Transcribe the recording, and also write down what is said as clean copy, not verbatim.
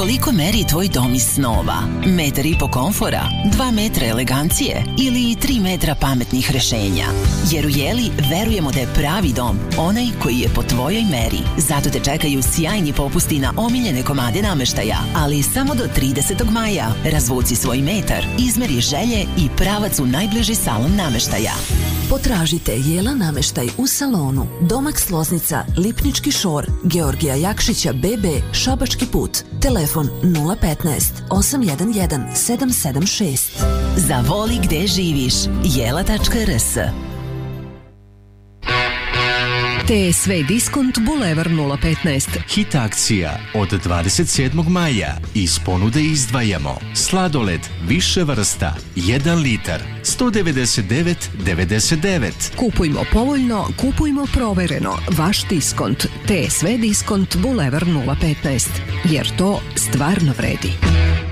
Koliko meri tvoj dom iz snova? 1,5 metra komfora, 2 metra elegancije ili 3 metra pametnih rešenja? Jer u Jeli verujemo da je pravi dom onaj koji je po tvojoj meri. Zato te čekaju sjajni popusti na omiljene komade nameštaja, ali samo do 30. maja. Razvuci svoj metar, izmeri želje i pravac u najbliži salon nameštaja. Potražite Jela nameštaj u salonu Domax Loznica, Lipnički šor, Georgija Jakšića BB, Šabački put. Telefon 015 811 776. Zavoli gde živiš. Jela.rs. TSV Diskont Bulevar 015. Hit akcija od 27. maja. Iz ponude izdvajamo sladoled više vrsta 1 litar 199,99. Kupujmo povoljno, kupujmo provereno. Vaš Diskont. TSV Diskont Bulevar 015. Jer to stvarno vredi.